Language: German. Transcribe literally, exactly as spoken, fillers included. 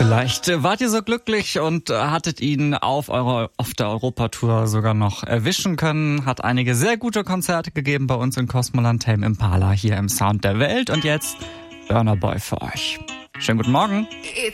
Vielleicht wart ihr so glücklich und hattet ihn auf eurer auf der Europatour sogar noch erwischen können. Hat einige sehr gute Konzerte gegeben bei uns in Cosmoland. Tame Impala hier im Sound der Welt. Und jetzt Burna Boy für euch. Schönen guten Morgen.